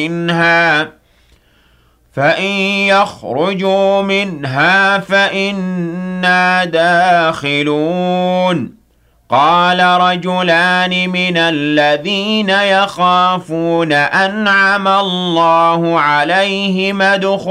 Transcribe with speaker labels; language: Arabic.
Speaker 1: منها فإن يخرجوا منها فإنا داخلون قال رجلان من الذين يخافون أنعم الله عليهم ادخلوا